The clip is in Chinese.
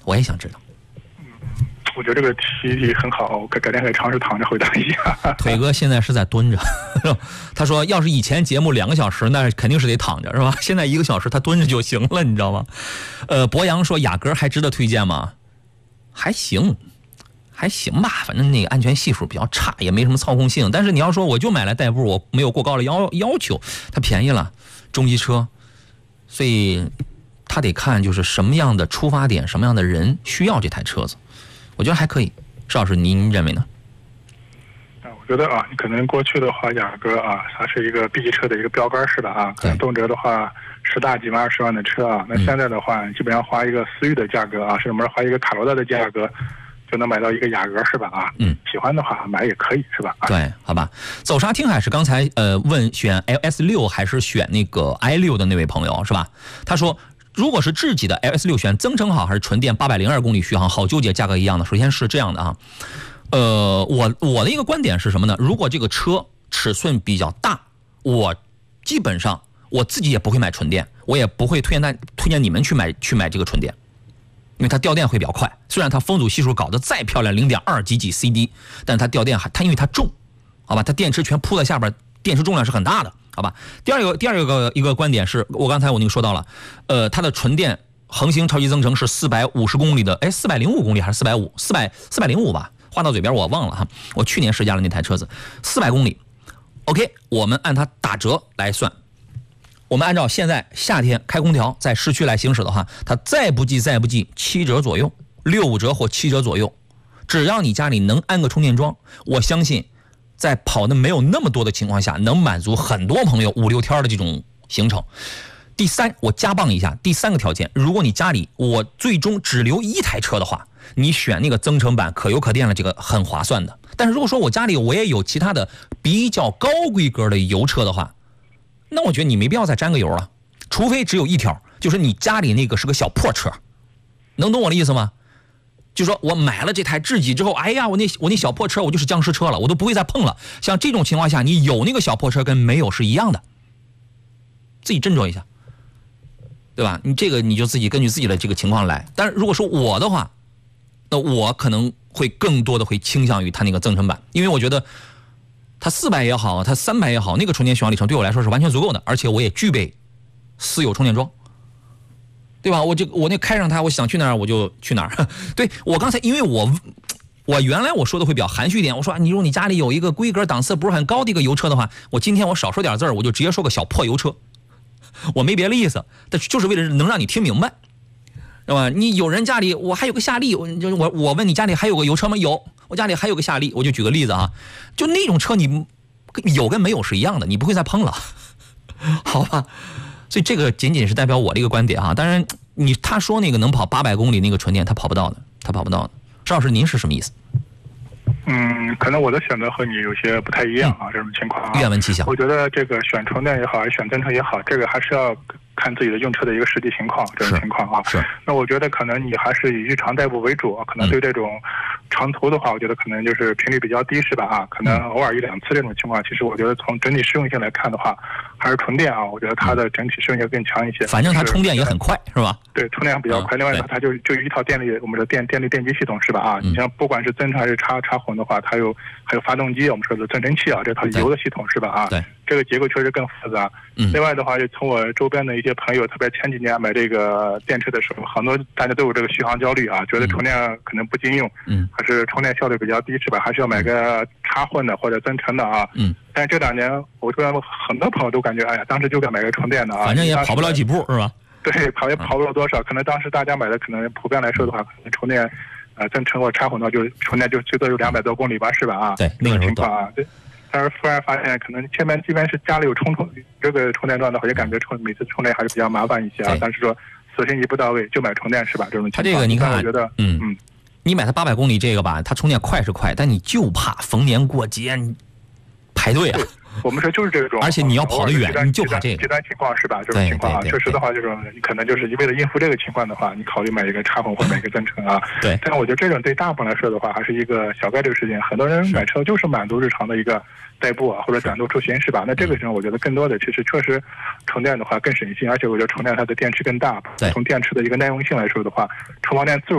我也想知道。 我觉得这个题很好，我改天可以尝试躺着回答一下。 腿哥现在是在蹲着，他说要是以前节目2个小时，那肯定是得躺着，是吧？现在1个小时他蹲着就行了，你知道吗？博洋说雅阁还值得推荐吗？还行吧，反正那个安全系数比较差，也没什么操控性。但是你要说我就买来代步，我没有过高的要求，它便宜了，中级车，所以他得看就是什么样的出发点，什么样的人需要这台车子。我觉得还可以，邵老师您认为呢？ 我觉得啊，你可能过去的话，雅阁啊，它是一个 B 级车的一个标杆式的啊，可能动辄的话10大几万、20万的车啊。那现在的话，基本上花一个思域的价格啊，甚至花一个卡罗拉的价格，就能买到一个雅阁，是吧？啊，喜欢的话买也可以，是吧？ 对，好吧。走沙听海是刚才问选 LS6还是选那个 i6的那位朋友是吧？他说，如果是智己的 LS6 选增程好还是纯电802公里续航好纠结，价格一样的。首先是这样的啊，我的一个观点是什么呢？如果这个车尺寸比较大，我基本上我自己也不会买纯电，我也不会推荐你们去买这个纯电，因为它掉电会比较快。虽然它风阻系数搞得再漂亮0.2几 CD， 但是它掉电因为它重，好吧，它电池全铺在下边，电池重量是很大的。好吧，第二个一个观点是我刚才那个说到了，它的纯电恒星超级增程是450公里的，405公里还是405吧，话到嘴边我忘了哈，我去年试驾了那台车子，400公里。OK， 我们按它打折来算，我们按照现在夏天开空调在市区来行驶的话，它再不济7折左右，6折或7折左右，只要你家里能安个充电桩，我相信在跑的没有那么多的情况下，能满足很多朋友5、6天的这种行程。第三，我加棒一下，第3个条件，如果你家里我最终只留1台车的话，你选那个增程版可油可电的这个很划算的。但是如果说我家里我也有其他的比较高规格的油车的话，那我觉得你没必要再沾个油了，除非只有一条，就是你家里那个是个小破车，能懂我的意思吗？就说我买了这台智己之后，哎呀，我那小破车我就是僵尸车了，我都不会再碰了。像这种情况下，你有那个小破车跟没有是一样的，自己斟酌一下，对吧？你这个你就自己根据自己的这个情况来。但是如果说我的话，那我可能会更多的会倾向于它那个增程版，因为我觉得它400也好，它300也好，那个纯电续航里程对我来说是完全足够的，而且我也具备私有充电桩。对吧？我那开上它，我想去哪儿我就去哪儿。对，我刚才因为我原来我说的会比较含蓄一点，我说你如果你家里有一个规格档次不是很高的一个油车的话，我今天我少说点字儿，我就直接说个小破油车，我没别的意思，但就是为了能让你听明白，是吧？你有人家里我还有个夏利，我问你家里还有个油车吗？有，我家里还有个夏利，我就举个例子啊，就那种车你有跟没有是一样的，你不会再碰了，好吧？所以这个仅仅是代表我的一个观点哈，当然他说那个能跑800公里那个纯电，他跑不到的。邵老师您是什么意思？ 可能我的选择和你有些不太一样啊，这种情况啊。 愿闻其详。 我觉得这个选纯电也好，还是选增程也好，这个还是要看自己的用车的一个实际情况，这种情况啊。 是。 那我觉得可能你还是以日常代步为主，可能对这种长途的话，我觉得可能就是频率比较低，是吧？啊，可能偶尔1、2次这种情况，其实我觉得从整体实用性来看的话，还是纯电啊，我觉得它的整体实用性更强一些。 反正它充电也很快，是吧？ 对，充电比较快。另外呢，它就一套我们的电力电机系统，是吧？啊，你像不管是增程还是插混的话，还有发动机，我们说的增程器啊，这套油的系统，是吧？啊，对，这个结构确实更复杂。另外的话，就从我周边的一些朋友，特别前几年买这个电车的时候，很多大家都有这个续航焦虑啊，觉得充电可能不经用，还是充电效率比较低，是吧？还是要买个插混的或者增程的啊。但是这2年，我周边很多朋友都感觉，哎呀，当时就该买个纯电的啊， 反正也跑不了几步，是吧？ 对，跑不了多少，可能当时大家买的可能普遍来说的话，可能充电增程或插混的就纯电就最多有200多公里吧，是吧？啊， 对，那个情况啊，对。但是忽然发现，可能前面即便是家里有这个充电桩的话，也感觉每次充电还是比较麻烦一些啊。但是说索性一步到位就买充电，是吧？这种情况。它这个你看， 我觉得， 你买它800公里这个吧，它充电快是快，但你就怕逢年过节你排队啊。 我们说就是这种， 而且你要跑得远，你就怕这个极端情况，是吧？这种情况啊，确实的话，这种你可能就是为了应付这个情况的话，你考虑买一个插混或买一个增程啊。 对。 但我觉得这种对大部分来说的话，还是一个小概率事件。很多人买车就是满足日常的一个代步啊，或者短途出行，是吧？那这个时候我觉得更多的其实确实充电的话更省心，而且我觉得充电它的电池更大。从电池的一个耐用性来说的话，充放电次数